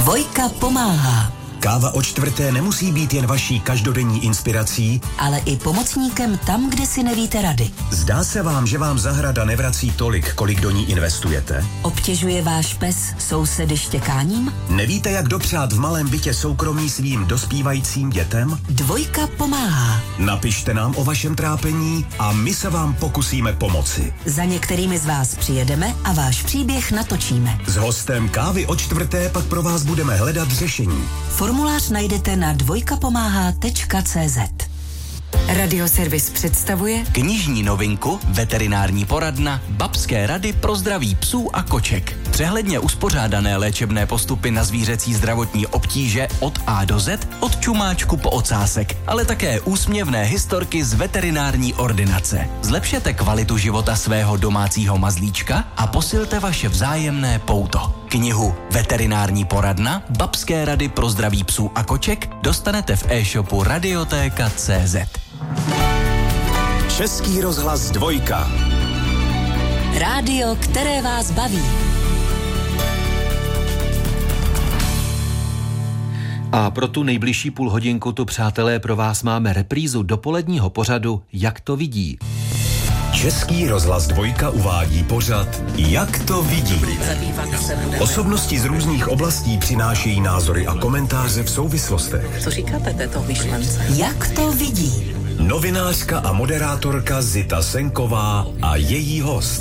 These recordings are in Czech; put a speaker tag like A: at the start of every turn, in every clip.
A: Dvojka pomáhá.
B: Káva o čtvrté nemusí být jen vaší každodenní inspirací,
A: ale i pomocníkem tam, kde si nevíte rady.
B: Zdá se vám, že vám zahrada nevrací tolik, kolik do ní investujete?
A: Obtěžuje váš pes sousedy štěkáním?
B: Nevíte, jak dopřát v malém bytě soukromí svým dospívajícím dětem?
A: Dvojka pomáhá.
B: Napište nám o vašem trápení a my se vám pokusíme pomoci.
A: Za některými z vás přijedeme a váš příběh natočíme.
B: S hostem Kávy o čtvrté pak pro vás budeme hledat řešení.
A: Formulář najdete na dvojkapomáhá.cz.
C: Radioservis představuje
D: knižní novinku Veterinární poradna Babské rady pro zdraví psů a koček. Přehledně uspořádané léčebné postupy na zvířecí zdravotní obtíže od A do Z, od čumáčku po ocásek, ale také úsměvné historky z veterinární ordinace. Zlepšete kvalitu života svého domácího mazlíčka a posilte vaše vzájemné pouto. Knihu Veterinární poradna Babské rady pro zdraví psů a koček dostanete v e-shopu Radiotéka.cz.
B: Český rozhlas Dvojka.
A: Rádio, které vás baví.
E: A pro tu nejbližší půlhodinku tu, přátelé, pro vás máme reprízu dopoledního pořadu Jak to vidí.
B: Český rozhlas Dvojka uvádí pořad Jak to vidí. Osobnosti z různých oblastí přinášejí názory a komentáře v souvislostech.
F: Co říkáte této myšlence?
A: Jak to vidí.
B: Novinářka a moderátorka Zita Senková a její host.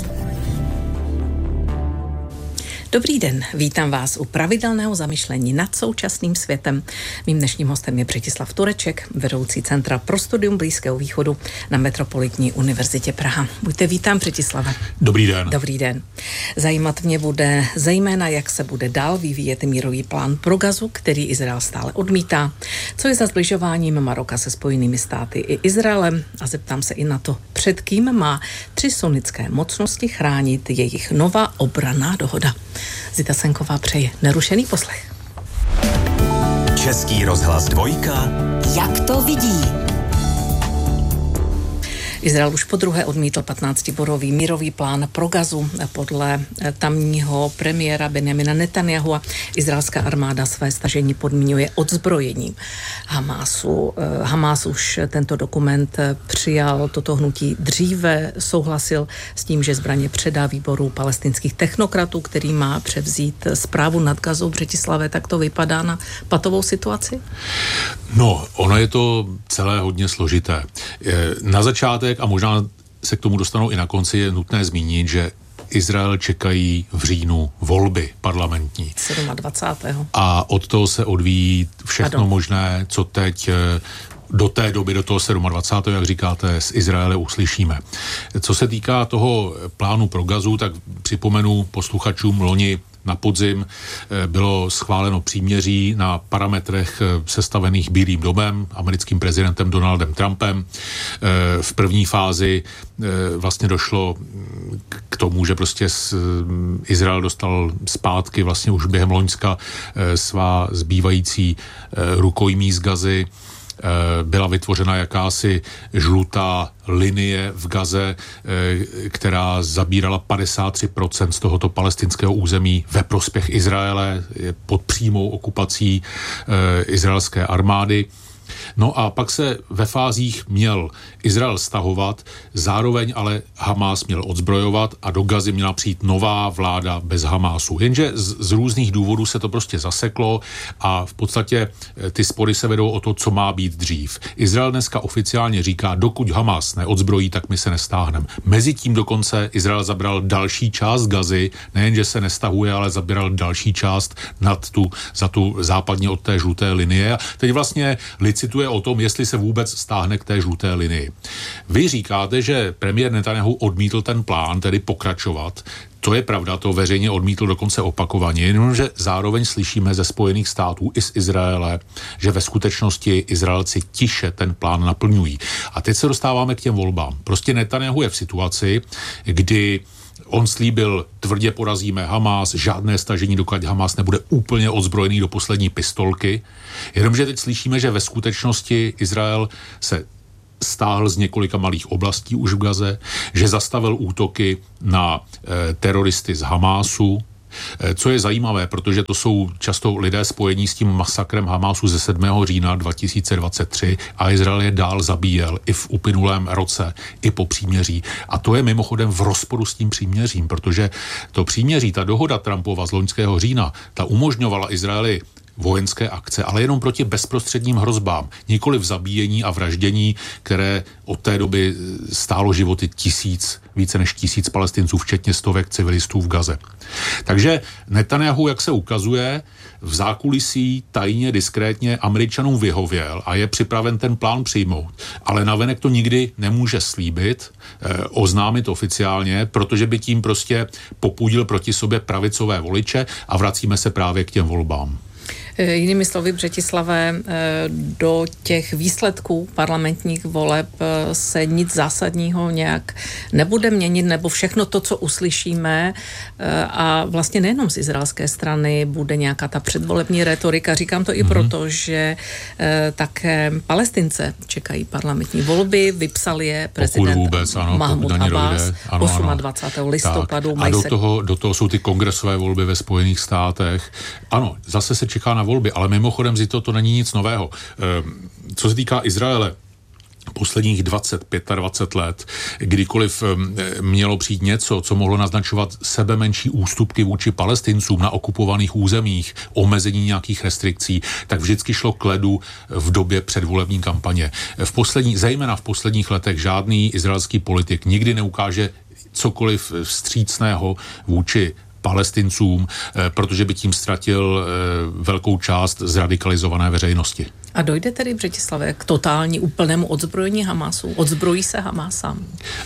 F: Dobrý den, vítám vás u pravidelného zamyšlení nad současným světem. Mým dnešním hostem je Břetislav Tureček, vedoucí Centra pro studium Blízkého východu na Metropolitní univerzitě Praha. Buďte vítám, Břetislave.
G: Dobrý den.
F: Dobrý den. Zajímat mě bude zejména, jak se bude dál vyvíjet mírový plán pro Gazu, který Izrael stále odmítá. Co je za zbližováním Maroka se Spojenými státy i Izraelem? A zeptám se i na to, před kým má 3 sunnické mocnosti chránit jejich nová obranná dohoda. Zita Senková přeje nerušený poslech.
B: Český rozhlas Dvojka.
A: Jak to vidí.
F: Izrael už podruhé odmítl 15-bodový mírový plán pro Gazu. Podle tamního premiéra Benjamina Netanyahua izraelská armáda své stažení podmiňuje odzbrojením Hamásu. Hamás už tento dokument přijal, toto hnutí dříve souhlasil s tím, že zbraně předá výboru palestinských technokratů, který má převzít správu nad Gazou. Břetislave, tak to vypadá na patovou situaci?
G: No, ono je to celé hodně složité. Na začátek, a možná se k tomu dostanou i na konci, je nutné zmínit, že Izrael čekají v říjnu volby parlamentní.
F: 27.
G: A od toho se odvíjí všechno možné, co teď do té doby, do toho 27. jak říkáte, z Izraele uslyšíme. Co se týká toho plánu pro Gazu, tak připomenu posluchačům, loni na podzim bylo schváleno příměří na parametrech sestavených Bílým domem, americkým prezidentem Donaldem Trumpem. V první fázi vlastně došlo k tomu, že prostě Izrael dostal zpátky vlastně už během loňska svá zbývající rukojmí z Gazy. Byla vytvořena jakási žlutá linie v Gaze, která zabírala 53% z tohoto palestinského území ve prospěch Izraele, je pod přímou okupací izraelské armády. No a pak se ve fázích měl Izrael stahovat, zároveň ale Hamás měl odzbrojovat a do Gazy měla přijít nová vláda bez Hamásu. Jenže z různých důvodů se to prostě zaseklo a v podstatě ty spory se vedou o to, co má být dřív. Izrael dneska oficiálně říká, dokud Hamás neodzbrojí, tak my se nestáhneme. Mezitím dokonce Izrael zabral další část Gazy, nejenže se nestahuje, ale zabral další část za tu západně od té žluté linie. A teď vlastně licituje o tom, jestli se vůbec stáhne k té žluté linii. Vy říkáte, že premiér Netanyahu odmítl ten plán, tedy pokračovat. To je pravda, to veřejně odmítl dokonce opakovaně, jenomže zároveň slyšíme ze Spojených států i z Izraele, že ve skutečnosti Izraelci tiše ten plán naplňují. A teď se dostáváme k těm volbám. Prostě Netanyahu je v situaci, kdy on slíbil, tvrdě porazíme Hamás, žádné stažení, dokud Hamás nebude úplně odzbrojený do poslední pistolky. Jenomže teď slyšíme, že ve skutečnosti Izrael se stáhl z několika malých oblastí už v Gaze, že zastavil útoky na teroristy z Hamásu, Co je zajímavé, protože to jsou často lidé spojení s tím masakrem Hamásu ze 7. října 2023 a Izrael je dál zabíjel i v uplynulém roce, i po příměří. A to je mimochodem v rozporu s tím příměřím, protože to příměří, ta dohoda Trumpova z loňského října, ta umožňovala Izraeli vojenské akce, ale jenom proti bezprostředním hrozbám. Nikoli v zabíjení a vraždění, které od té doby stálo životy více než 1000 Palestinců, včetně stovek civilistů v Gaze. Takže Netanjahu, jak se ukazuje, v zákulisí tajně, diskrétně Američanům vyhověl a je připraven ten plán přijmout. Ale navenek to nikdy nemůže slíbit, oznámit oficiálně, protože by tím prostě popudil proti sobě pravicové voliče a vracíme se právě k těm volbám.
F: Jinými slovy, Břetislavé, do těch výsledků parlamentních voleb se nic zásadního nějak nebude měnit, nebo všechno to, co uslyšíme, a vlastně nejenom z izraelské strany bude nějaká ta předvolební retorika. Říkám to i proto, že také Palestince čekají parlamentní volby, vypsal je prezident Mahmud Abbas 28. listopadu.
G: A do toho jsou ty kongresové volby ve Spojených státech. Ano, zase se čeká na volby, ale mimochodem to není nic nového. Co se týká Izraele, posledních 25 let, kdykoliv mělo přijít něco, co mohlo naznačovat sebemenší ústupky vůči Palestincům na okupovaných územích, omezení nějakých restrikcí, tak vždycky šlo k ledu v době předvolební kampaně. Zejména v posledních letech žádný izraelský politik nikdy neukáže cokoliv vstřícného vůči Palestincům, protože by tím ztratil velkou část zradikalizované veřejnosti.
F: A dojde tedy, Břetislave, k totální úplnému odzbrojení Hamasu? Odzbrojí se Hamas sám?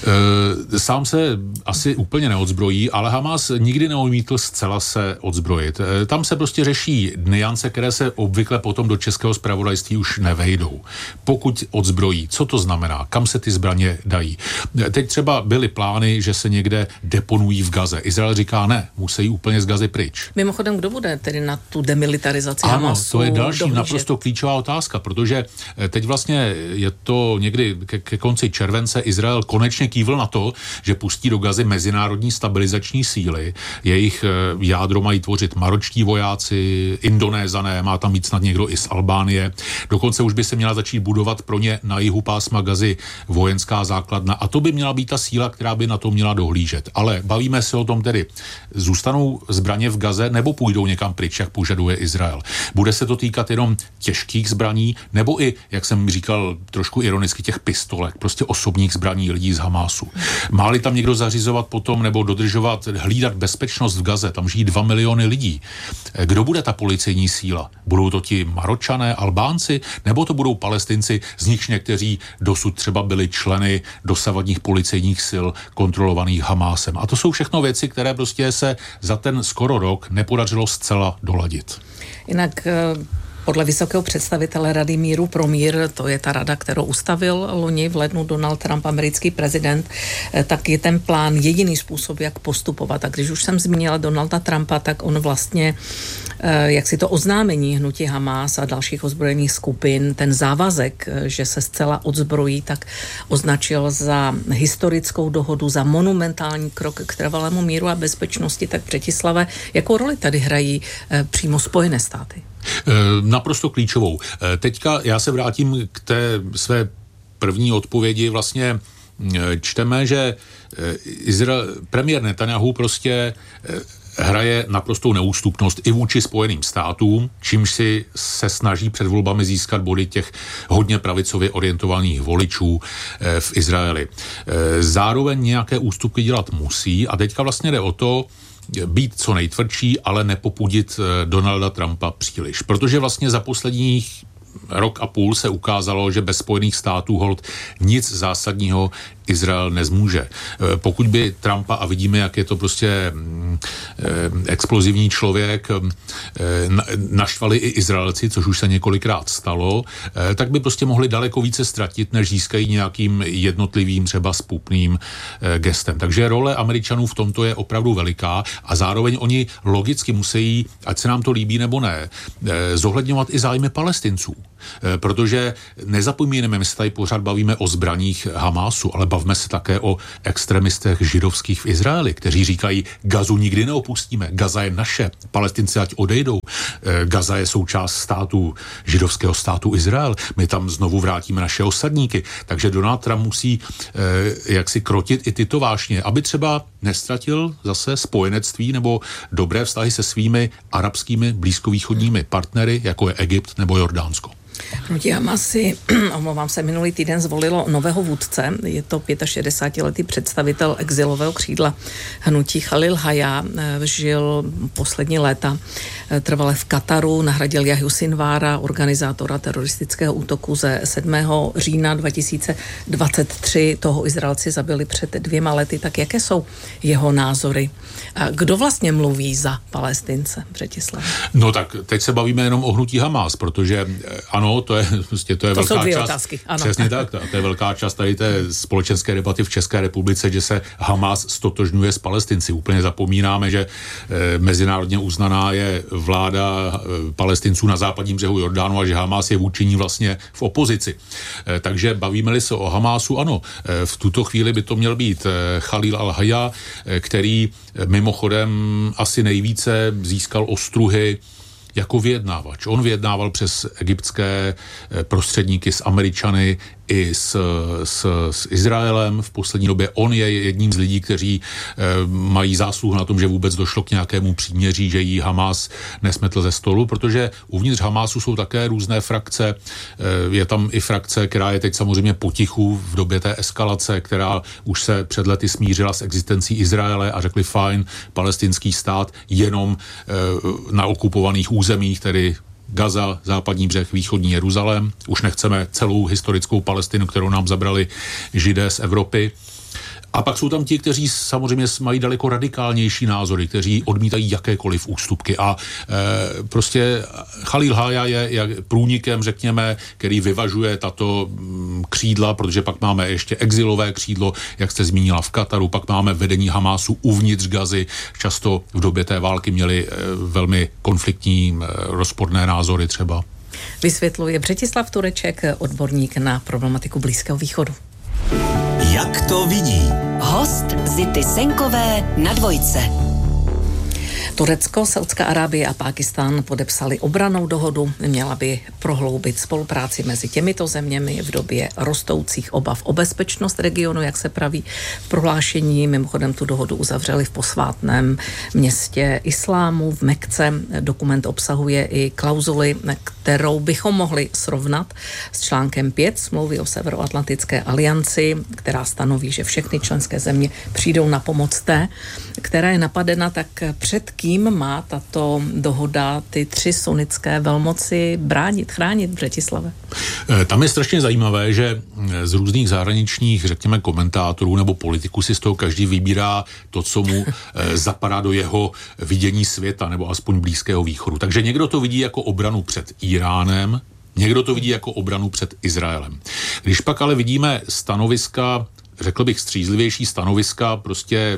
G: Sám se asi úplně neodzbrojí, ale Hamas nikdy neodmítl zcela se odzbrojit. Tam se prostě řeší nuance, které se obvykle potom do českého zpravodajství už nevejdou. Pokud odzbrojí, co to znamená? Kam se ty zbraně dají? Teď třeba byly plány, že se někde deponují v Gaze. Izrael říká ne, musí úplně z Gazy pryč.
F: Mimochodem, kdo bude tedy na tu demilitarizaci Hamasu?
G: Ano, to je další naprosto klíčová otázka, protože teď vlastně je to někdy ke konci července Izrael konečně kývl na to, že pustí do Gazy mezinárodní stabilizační síly. Jejich jádro mají tvořit maročtí vojáci, Indonézané, má tam být snad někdo i z Albánie. Dokonce už by se měla začít budovat pro ně na jihu pásma Gazy vojenská základna a to by měla být ta síla, která by na to měla dohlížet. Ale bavíme se o tom tedy, zůstanou zbraně v Gaze nebo půjdou někam pryč, jak požaduje Izrael. Bude se to týkat jenom těžkých zbraní, nebo i, jak jsem říkal trošku ironicky, těch pistolek, prostě osobních zbraní lidí z Hamásu. Má-li tam někdo zařizovat potom nebo dodržovat, hlídat bezpečnost v Gaze, tam žijí 2 miliony lidí. Kdo bude ta policejní síla? Budou to ti Maročané, Albánci, nebo to budou Palestinci, z nichž někteří dosud třeba byli členy dosavadních policejních sil kontrolovaných Hamásem. A to jsou všechno věci, které prostě se za ten skoro rok nepodařilo zcela doladit.
F: Jinak podle vysokého představitele Rady míru pro mír, to je ta rada, kterou ustavil loni v lednu Donald Trump, americký prezident, tak je ten plán jediný způsob, jak postupovat. A když už jsem zmínila Donalda Trumpa, tak on vlastně, jak si to oznámení hnutí Hamas a dalších ozbrojených skupin, ten závazek, že se zcela odzbrojí, tak označil za historickou dohodu, za monumentální krok k trvalému míru a bezpečnosti. Tak Břetislave, jakou roli tady hrají přímo Spojené státy?
G: Naprosto klíčovou. Teďka já se vrátím k té své první odpovědi. Vlastně čteme, že premiér Netanjahu prostě hraje naprostou neústupnost i vůči Spojeným státům, čímž si se snaží před volbami získat body těch hodně pravicově orientovaných voličů v Izraeli. Zároveň nějaké ústupky dělat musí a teďka vlastně jde o to, být co nejtvrdší, ale nepopudit Donalda Trumpa příliš. Protože vlastně za posledních rok a půl se ukázalo, že bez Spojených států holt nic zásadního Izrael nezmůže. Pokud by Trumpa, a vidíme, jak je to prostě explozivní člověk, naštvali i Izraelci, což už se několikrát stalo, tak by prostě mohli daleko více ztratit, než získají nějakým jednotlivým třeba spupným gestem. Takže role Američanů v tomto je opravdu veliká a zároveň oni logicky musí, ať se nám to líbí nebo ne, zohledňovat i zájmy Palestinců. Protože nezapomínáme, my se tady pořád bavíme o zbraních Hamásu, ale bavíme bavme se také o extremistech židovských v Izraeli, kteří říkají, Gazu nikdy neopustíme, Gaza je naše, Palestinci ať odejdou, Gaza je součást státu, židovského státu Izrael, my tam znovu vrátíme naše osadníky. Takže Donald Trump musí jaksi krotit i tyto vášně, aby třeba nestratil zase spojenectví nebo dobré vztahy se svými arabskými blízkovýchodními partnery, jako je Egypt nebo Jordánsko.
F: Hnutí Hamas si, omlouvám se, minulý týden zvolilo nového vůdce. Je to 65letý představitel exilového křídla hnutí Chalil Haya. Žil poslední léta trvale v Kataru, nahradil Jahju Sinvára, organizátora teroristického útoku ze 7. října 2023. Toho Izraelci zabili před 2 lety. Tak jaké jsou jeho názory? A kdo vlastně mluví za Palestince, Břetislav?
G: No tak teď se bavíme jenom o hnutí Hamas, protože ano, to je velká část.
F: Otázky, ano.
G: Přesně tak, to je velká část tady té společenské debaty v České republice, že se Hamas stotožňuje s Palestinci. Úplně zapomínáme, že mezinárodně uznaná je vláda Palestinců na západním břehu Jordánu a že Hamas je vůči ní vlastně v opozici. Takže bavíme-li se o Hamásu, ano, v tuto chvíli by to měl být Chalil al-Haya, který mimochodem asi nejvíce získal ostruhy jako vyjednávač. On vyjednával přes egyptské prostředníky s Američany i s Izraelem. V poslední době on je jedním z lidí, kteří mají zásluhu na tom, že vůbec došlo k nějakému příměří, že jí Hamas nesmetl ze stolu, protože uvnitř Hamasu jsou také různé frakce. Je tam i frakce, která je teď samozřejmě potichu v době té eskalace, která už se před lety smířila s existencí Izraele a řekli fajn, palestinský stát jenom na okupovaných územích, tedy Gaza, západní břeh, východní Jeruzalém. Už nechceme celou historickou Palestinu, kterou nám zabrali Židé z Evropy. A pak jsou tam ti, kteří samozřejmě mají daleko radikálnější názory, kteří odmítají jakékoliv ústupky. A prostě Chalil Haya je průnikem, řekněme, který vyvažuje tato křídla, protože pak máme ještě exilové křídlo, jak jste zmínila, v Kataru, pak máme vedení Hamásu uvnitř Gazy. Často v době té války měli velmi konfliktní, rozporné názory třeba.
F: Vysvětluje Břetislav Tureček, odborník na problematiku Blízkého východu.
B: Jak to vidí?
A: Host Zity Senkové na Dvojce.
F: Turecko, Saudská Arábie a Pákistán podepsali obrannou dohodu. Měla by prohloubit spolupráci mezi těmito zeměmi v době rostoucích obav o bezpečnost regionu, jak se praví v prohlášení. Mimochodem tu dohodu uzavřeli v posvátném městě islámu v Mekce. Dokument obsahuje i klauzuli, kterou bychom mohli srovnat s článkem 5 smlouvy o Severoatlantické alianci, která stanoví, že všechny členské země přijdou na pomoc té, která je napadena. Tak před kým má tato dohoda ty 3 sunnické velmoci bránit, chránit, Břetislave?
G: Tam je strašně zajímavé, že z různých zahraničních, řekněme, komentátorů nebo politiků si z toho každý vybírá to, co mu zapadá do jeho vidění světa nebo aspoň Blízkého východu. Takže někdo to vidí jako obranu před Iránem, někdo to vidí jako obranu před Izraelem. Když pak ale vidíme stanoviska, řekl bych střízlivější stanoviska, prostě,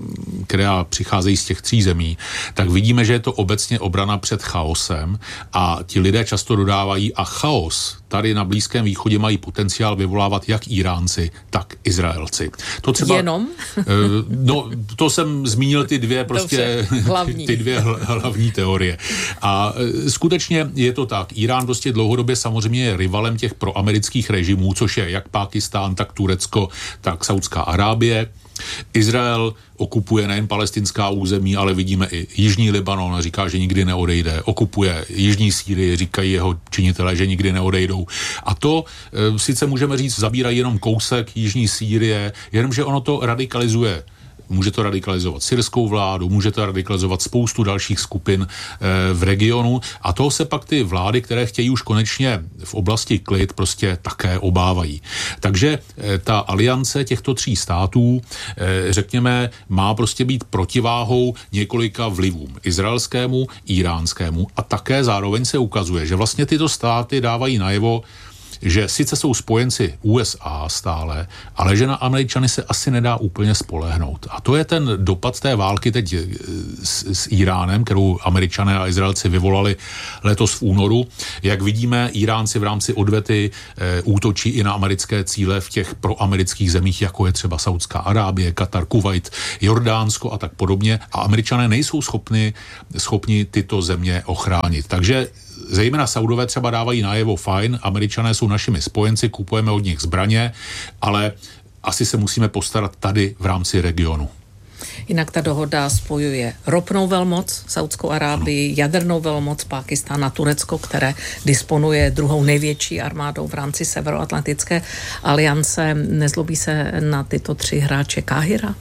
G: která přicházejí z těch 3 zemí, tak vidíme, že je to obecně obrana před chaosem a ti lidé často dodávají a chaos tady na Blízkém východě mají potenciál vyvolávat jak Iránci, tak Izraelci. To třeba,
F: jenom?
G: No, to jsem zmínil ty 2 prostě ty 2 hlavní teorie. A skutečně je to tak. Irán prostě dlouhodobě samozřejmě je rivalem těch proamerických režimů, což je jak Pákistán, tak Turecko, tak Saudská Arábie. Izrael okupuje nejen palestinská území, ale vidíme i jižní Libanon, říká, že nikdy neodejde. Okupuje jižní Sýrii, říkají jeho činitelé, že nikdy neodejdou. A to sice můžeme říct, zabírají jenom kousek jižní Sýrie, jenomže ono to radikalizuje. Může to radikalizovat syrskou vládu, může to radikalizovat spoustu dalších skupin v regionu a toho se pak ty vlády, které chtějí už konečně v oblasti klid, prostě také obávají. Takže ta aliance těchto 3 států, řekněme, má prostě být protiváhou několika vlivům. Izraelskému, iránskému a také zároveň se ukazuje, že vlastně tyto státy dávají najevo, že sice jsou spojenci USA stále, ale že na Američany se asi nedá úplně spolehnout. A to je ten dopad té války teď s Iránem, kterou Američané a Izraelci vyvolali letos v únoru. Jak vidíme, Iránci v rámci odvety útočí i na americké cíle v těch proamerických zemích, jako je třeba Saudská Arábie, Katar, Kuvajt, Jordánsko a tak podobně. A Američané nejsou schopni tyto země ochránit. Takže zejména Saudové třeba dávají najevo, fajn, Američané jsou našimi spojenci, kupujeme od nich zbraně, ale asi se musíme postarat tady v rámci regionu.
F: Jinak ta dohoda spojuje ropnou velmoc, Saudskou Arábii, jadernou velmoc, Pákistán a Turecko, které disponuje druhou největší armádou v rámci Severoatlantické aliance. Nezlobí se na tyto tři hráče Káhira?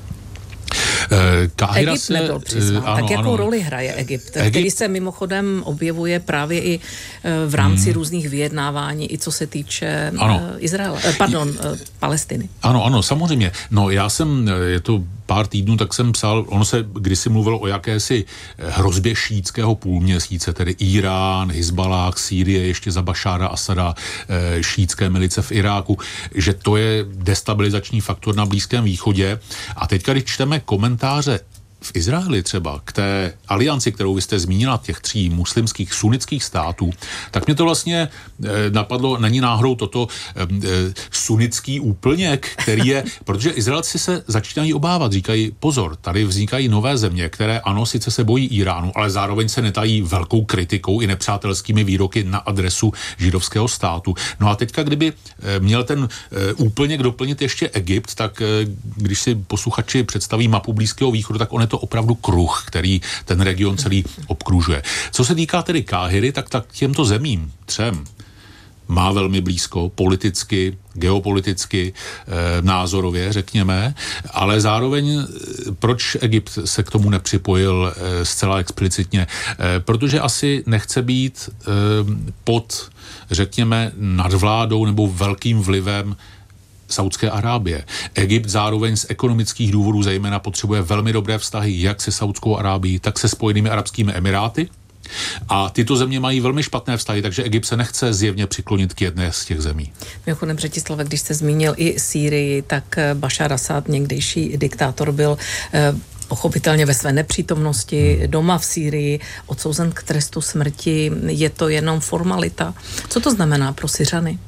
F: Egypt nebyl přizván. Tak jakou roli hraje Egypt, který se mimochodem objevuje právě i v rámci různých vyjednávání, i co se týče Palestiny.
G: Ano, samozřejmě. No je to pár týdnů, tak jsem psal, ono se kdysi mluvilo o jakési hrozbě šítského půlměsíce, tedy Irán, Hizbalách, Sýrie, ještě za Bašára Asada, šítské milice v Iráku, že to je destabilizační faktor na Blízkém východě. A teďka, když čteme komentáře v Izraeli třeba k té alianci, kterou vy jste zmínila, těch 3 muslimských sunnických států, tak mě to vlastně napadlo, není náhodou toto sunnický úplněk, který je, protože Izraelci se začínají obávat, říkají pozor, tady vznikají nové země, které ano, sice se bojí Iránu, ale zároveň se netají velkou kritikou i nepřátelskými výroky na adresu židovského státu. No a teďka, kdyby měl ten úplněk doplnit ještě Egypt, tak když si posluchači představí mapu Blízkého východu, tak on je to opravdu kruh, který ten region celý obkružuje. Co se týká tedy Káhiry, tak těmto zemím, 3, má velmi blízko politicky, geopoliticky, názorově, řekněme, ale zároveň proč Egypt se k tomu nepřipojil zcela explicitně? Protože asi nechce být pod, řekněme, nadvládou nebo velkým vlivem Saudské Arábie. Egypt zároveň z ekonomických důvodů zejména potřebuje velmi dobré vztahy jak se Saudskou Arábií, tak se Spojenými arabskými emiráty. A tyto země mají velmi špatné vztahy, takže Egypt se nechce zjevně přiklonit k jedné z těch zemí. Mimochodem,
F: Břetislave, když jste zmínil i Sýrii, tak Bašár Asad, někdejší diktátor, byl pochopitelně ve své nepřítomnosti doma v Sýrii odsouzen k trestu smrti. Je to jenom formalita. Co to znamená pro Syřany?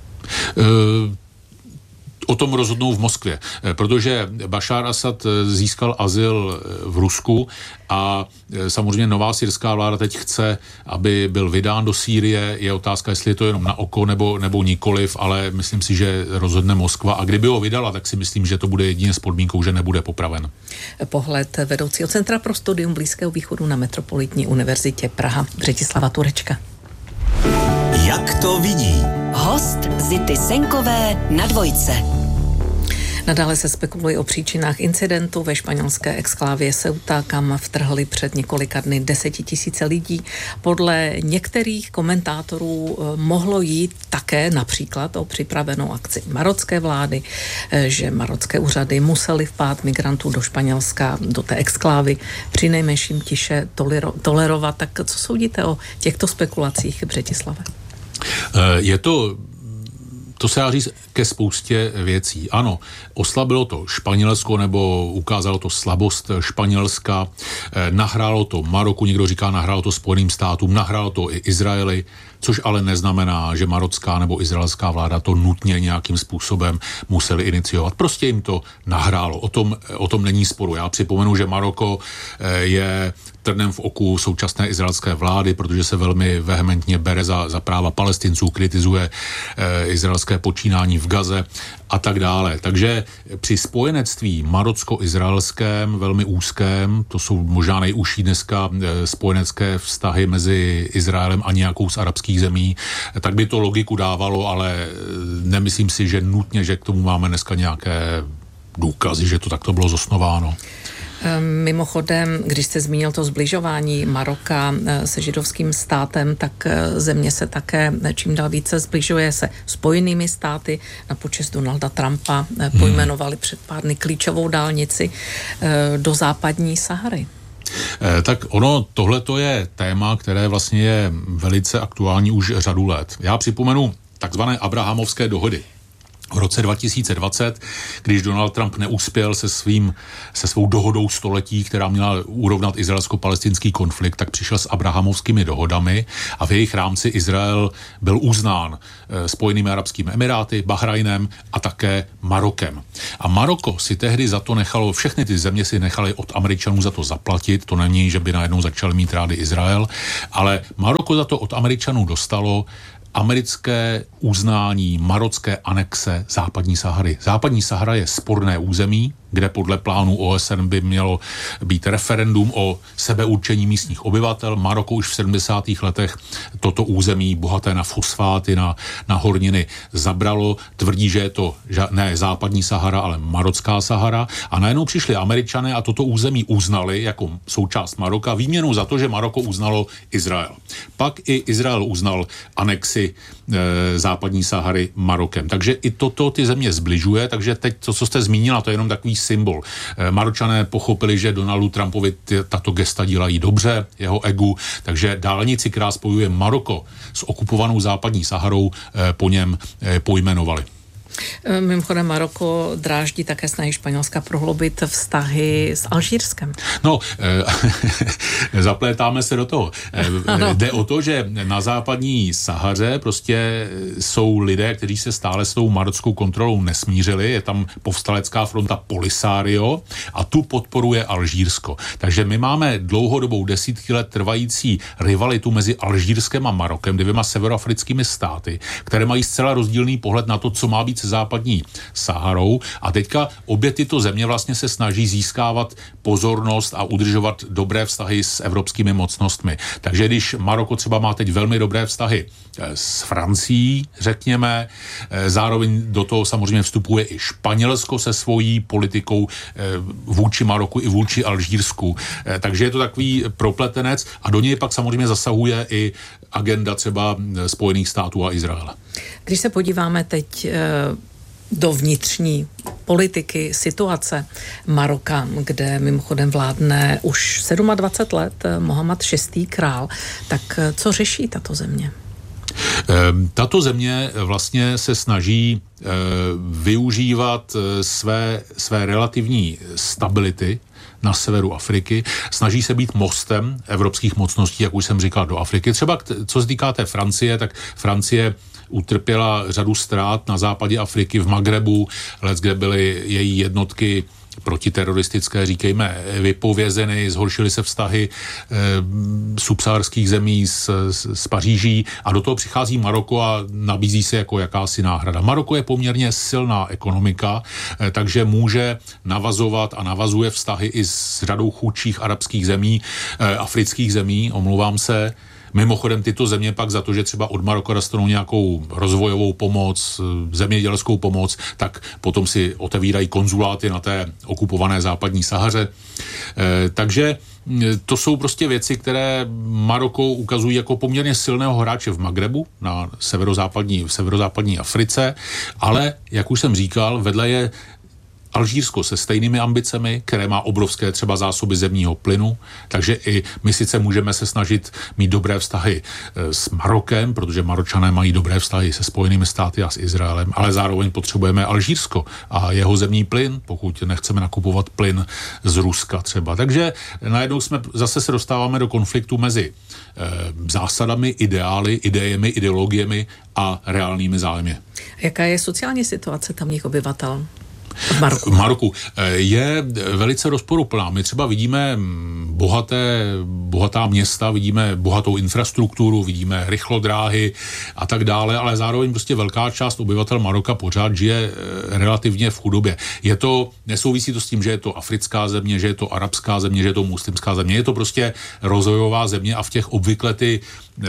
G: O tom rozhodnou v Moskvě, protože Bašár Asad získal azyl v Rusku a samozřejmě nová syrská vláda teď chce, aby byl vydán do Sýrie. Je otázka, jestli je to jenom na oko nebo nikoliv, ale myslím si, že rozhodne Moskva. A kdyby ho vydala, tak si myslím, že to bude jedině s podmínkou, že nebude popraven.
F: Pohled vedoucího Centra pro studium Blízkého východu na Metropolitní univerzitě Praha, Břetislava Turečka.
B: Jak to vidí?
A: Host Zity Senkové na Dvojce.
F: Nadále se spekuluje o příčinách incidentu ve španělské exklávě Ceuta, kam vtrhli před několika dny 10 000 lidí. Podle některých komentátorů mohlo jít také například o připravenou akci marocké vlády, že marocké úřady musely vpád migrantů do Španělska, do té exklávy, přinejmenším tiše tolerovat. Tak co soudíte o těchto spekulacích, Břetislave?
G: To se dá říct ke spoustě věcí. Ano, oslabilo to Španělsko nebo ukázalo to slabost Španělska, nahrálo to Maroku, někdo říká nahrálo to Spojeným státům, nahrálo to i Izraeli, což ale neznamená, že marocká nebo izraelská vláda to nutně nějakým způsobem museli iniciovat. Prostě jim to nahrálo. O tom není sporu. Já připomenu, že Maroko je trnem v oku současné izraelské vlády, protože se velmi vehementně bere za práva Palestinců, kritizuje izraelské počínání v Gaze a tak dále. Takže při spojenectví marocko-izraelském, velmi úzkém, to jsou možná nejúžší dneska spojenecké vztahy mezi Izraelem a nějakou z arabských zemí, tak by to logiku dávalo, ale nemyslím si, že nutně, že k tomu máme dneska nějaké důkazy, že to takto bylo zosnováno.
F: Mimochodem, když jste zmínil to zbližování Maroka se židovským státem, tak země se také čím dál více zbližuje se Spojenými státy. Na počest Donalda Trumpa pojmenovali před pár dny klíčovou dálnici do západní Sahary.
G: Tak tohle to je téma, které vlastně je velice aktuální už řadu let. Já připomenu takzvané Abrahamovské dohody. V roce 2020, když Donald Trump neuspěl se svou dohodou století, která měla urovnat izraelsko-palestinský konflikt, tak přišel s Abrahamovskými dohodami a v jejich rámci Izrael byl uznán Spojenými arabskými emiráty, Bahrajnem a také Marokem. A Maroko si tehdy za to nechalo, všechny ty země si nechali od Američanů za to zaplatit, to není, že by najednou začal mít rády Izrael, ale Maroko za to od Američanů dostalo americké uznání marocké anexe Západní Sahary. Západní Sahara je sporné území, kde podle plánu OSN by mělo být referendum o sebeurčení místních obyvatel. Maroko už v 70. letech toto území bohaté na fosfáty, na horniny zabralo. Tvrdí, že je to ne Západní Sahara, ale Marocká Sahara. A najednou přišli Američané a toto území uznali jako součást Maroka výměnou za to, že Maroko uznalo Izrael. Pak i Izrael uznal anexi Západní Sahary Marokem. Takže i toto ty země zbližuje, takže teď to, co jste zmínila, to je jenom takový symbol. Maročané pochopili, že Donaldu Trumpovi tato gesta dělají dobře, jeho egu, takže dálnici, která spojuje Maroko s okupovanou Západní Saharou, po něm pojmenovali.
F: Mimochodem Maroko dráždí také snahy Španělska prohloubit vztahy s Alžírskem.
G: No, zaplétáme se do toho. Jde o to, že na Západní Sahaře prostě jsou lidé, kteří se stále s tou marockou kontrolou nesmířili. Je tam povstalecká fronta Polisario a tu podporuje Alžírsko. Takže my máme dlouhodobou desítky let trvající rivalitu mezi Alžírskem a Marokem, dvěma severoafrickými státy, které mají zcela rozdílný pohled na to, co má být se Západní Saharou, a teďka obě tyto země vlastně se snaží získávat pozornost a udržovat dobré vztahy s evropskými mocnostmi. Takže když Maroko třeba má teď velmi dobré vztahy s Francií, řekněme, zároveň do toho samozřejmě vstupuje i Španělsko se svojí politikou vůči Maroku i vůči Alžírsku. Takže je to takový propletenec a do něj pak samozřejmě zasahuje i agenda třeba Spojených států a Izraele.
F: Když se podíváme teď do vnitřní politiky, situace Maroka, kde mimochodem vládne už 27 let Mohamed VI. Král, tak co řeší tato země?
G: Tato země vlastně se snaží využívat své relativní stability na severu Afriky, snaží se být mostem evropských mocností, jak už jsem říkal, do Afriky. Třeba co se týká té Francie, tak Francie utrpěla řadu ztrát na západě Afriky, v Magrebu, kde byly její jednotky protiteroristické, říkejme, vypovězeny, zhoršily se vztahy subsaharských zemí s Paříží a do toho přichází Maroko a nabízí se jako jakási náhrada. Maroko je poměrně silná ekonomika, takže může navazovat a navazuje vztahy i s řadou chudších arabských zemí, afrických zemí, omlouvám se. Mimochodem tyto země pak za to, že třeba od Maroka dostanou nějakou rozvojovou pomoc, zemědělskou pomoc, tak potom si otevírají konzuláty na té okupované Západní Sahaře. Takže to jsou prostě věci, které Maroko ukazují jako poměrně silného hráče v Magrebu, na severozápadní Africe, ale, jak už jsem říkal, vedle je Alžírsko se stejnými ambicemi, které má obrovské třeba zásoby zemního plynu, takže i my sice můžeme se snažit mít dobré vztahy s Marokem, protože Maročané mají dobré vztahy se Spojenými státy a s Izraelem, ale zároveň potřebujeme Alžírsko a jeho zemní plyn, pokud nechceme nakupovat plyn z Ruska třeba. Takže najednou zase se dostáváme do konfliktu mezi zásadami, ideály, idejemi, ideologiemi a reálnými zájmy.
F: Jaká je sociální situace tamních obyvatel?
G: V Maroku je velice rozporuplná. My třeba vidíme bohatá města, vidíme bohatou infrastrukturu, vidíme rychlodráhy a tak dále, ale zároveň prostě velká část obyvatel Maroka pořád žije relativně v chudobě. Nesouvisí to s tím, že je to africká země, že je to arabská země, že je to muslimská země. Je to prostě rozvojová země a v těch obvykle ty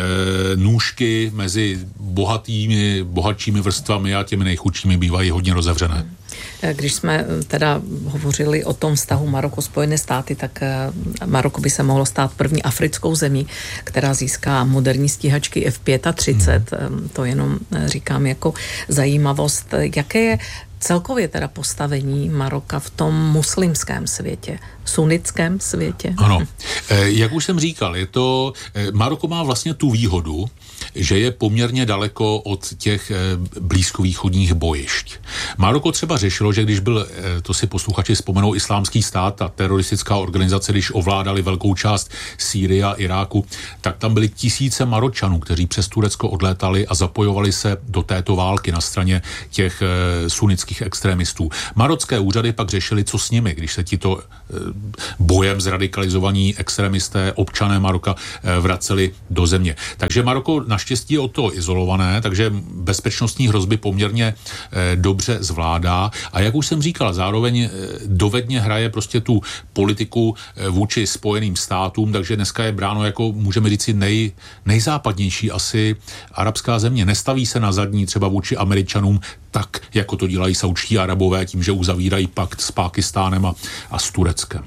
G: nůžky mezi bohatšími vrstvami a těmi nejchudšími bývají hodně rozevřené.
F: Když jsme teda hovořili o tom vztahu Maroko-Spojené státy, tak Maroko by se mohlo stát první africkou zemí, která získá moderní stíhačky F-35. To jenom říkám jako zajímavost. Jaké je celkově teda postavení Maroka v tom muslimském světě, sunnickém světě?
G: Ano, jak už jsem říkal, Maroko má vlastně tu výhodu, že je poměrně daleko od těch blízkovýchodních bojišť. Maroko třeba řešilo, že když byl, to si posluchači vzpomenou, Islámský stát, ta teroristická organizace, když ovládali velkou část Sýrie a Iráku, tak tam byly tisíce Maročanů, kteří přes Turecko odlétali a zapojovali se do této války na straně těch sunnických extremistů. Marocké úřady pak řešili, co s nimi, když se tito bojem zradikalizovaní extremisté, občané Maroka vraceli do země. Takže Maroko naštěstí je od toho izolované, takže bezpečnostní hrozby poměrně dobře zvládá. A jak už jsem říkal, zároveň dovedně hraje prostě tu politiku vůči Spojeným státům, takže dneska je bráno jako, můžeme říct, nejzápadnější asi arabská země. Nestaví se na zadní třeba vůči Američanům tak, jako to dělají saudští Arabové tím, že uzavírají pakt s Pákistánem a s Tureckem.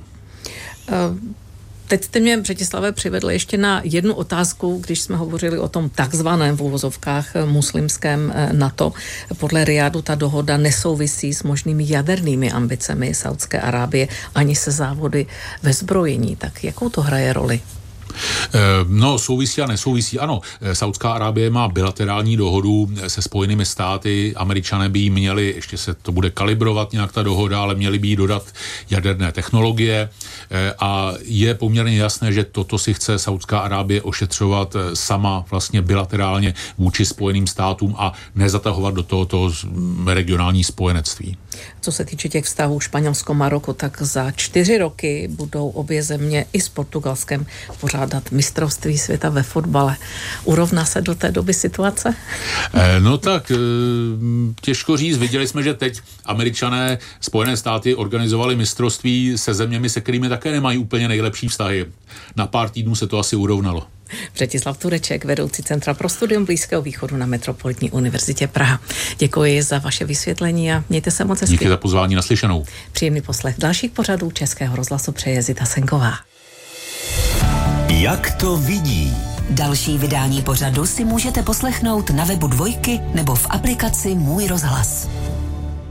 F: Teď jste mě, Břetislave, přivedli ještě na jednu otázku, když jsme hovořili o tom takzvaném v uvozovkách muslimském NATO. Podle Riádu ta dohoda nesouvisí s možnými jadernými ambicemi Saudské Arábie ani se závody ve zbrojení. Tak jakou to hraje roli?
G: No, souvisí a nesouvisí. Ano, Saudská Arábie má bilaterální dohodu se Spojenými státy, Američané by jí měli, ještě se to bude kalibrovat nějak ta dohoda, ale měli by jí dodat jaderné technologie a je poměrně jasné, že toto si chce Saudská Arábie ošetřovat sama vlastně bilaterálně vůči Spojeným státům a nezatahovat do tohoto regionální spojenectví.
F: Co se týče těch vztahů Španělsko-Maroko, tak za 4 roky budou obě země i s Portugalskem pořádat mistrovství světa ve fotbale. Urovná se do té doby situace?
G: No tak, těžko říct. Viděli jsme, že teď Američané, Spojené státy organizovali mistrovství se zeměmi, se kterými také nemají úplně nejlepší vztahy. Na pár týdnů se to asi urovnalo.
F: Břetislav Tureček, vedoucí Centra pro studium Blízkého východu na Metropolitní univerzitě Praha. Děkuji za vaše vysvětlení a mějte se moc hezky.
G: Díky za pozvání, naslyšenou.
F: Příjemný poslech dalších pořadů Českého rozhlasu přeje Zita Senková.
B: Jak to vidí?
A: Další vydání pořadu si můžete poslechnout na webu Dvojky nebo v aplikaci Můj rozhlas.